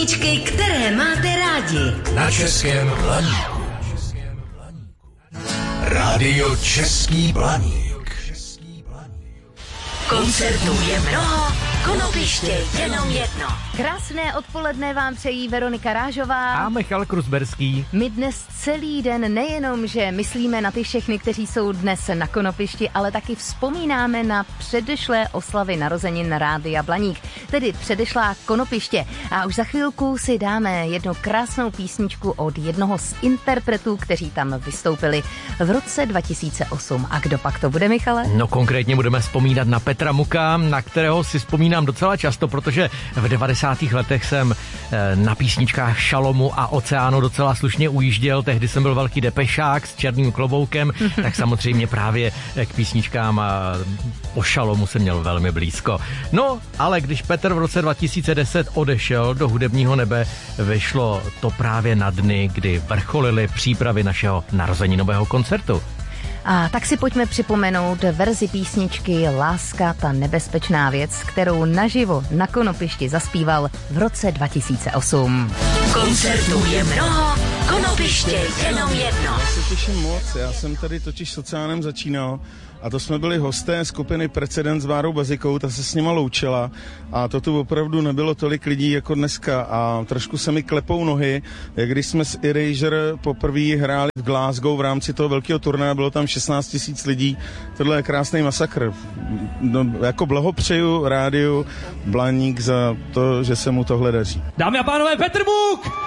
Písničky, které máte rádi. Na Českém Blaníku. Rádio Český Blaník. Koncertů je mnoho, konopiště jenom jedno. Krásné odpoledne vám přejí Veronika Rážová a Michal Krusberský. My dnes celý den nejenom, že myslíme na ty všechny, kteří jsou dnes na konopišti, ale taky vzpomínáme na předešlé oslavy narozenin Rádia Blaník, tedy předešlá konopiště. A už za chvilku si dáme jednu krásnou písničku od jednoho z interpretů, kteří tam vystoupili v roce 2008. A kdo pak to bude, Michale? No konkrétně budeme vzpomínat na Petra Muka, na kterého si vzpomínám docela často, protože v 90. letech jsem na písničkách Šalomu a Oceánu docela slušně ujížděl. Tehdy jsem byl velký depešák s černým kloboukem, tak samozřejmě právě k písničkám o Šalomu jsem měl velmi blízko. No, ale když Petr v roce 2010 odešel do hudebního nebe, vyšlo to právě na dny, kdy vrcholily přípravy našeho narozeninového koncertu. A tak si pojďme připomenout verzi písničky Láska, ta nebezpečná věc, kterou naživo na konopišti zaspíval v roce 2008. Koncertů je mnoho, konopiště jenom jedno. Já se těším moc, já jsem tady totiž s Oceánem začínal a to jsme byli hosté skupiny Precedent s Bárou Bazikou, ta se s nima loučila a to tu opravdu nebylo tolik lidí jako dneska a trošku se mi klepou nohy, jak když jsme s Erasure poprvé hráli v Glasgow v rámci toho velkého turné, bylo tam 16 000 lidí, tohle je krásný masakr. No, jako blahopřeju rádiu Blaník za to, že se mu tohle daří. Dámy a pánové, Petr Buk!